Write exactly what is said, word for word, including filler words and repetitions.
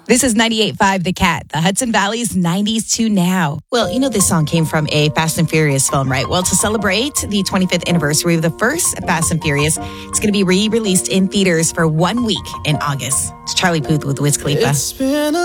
This is ninety-eight point five The Cat, the Hudson Valley's nineties to now. Well, you know this song came from a Fast and Furious film, right? Well, to celebrate the twenty-fifth anniversary of the first Fast and Furious, it's going to be re-released in theaters for one week in August. It's Charlie Puth with Wiz Khalifa. It's been a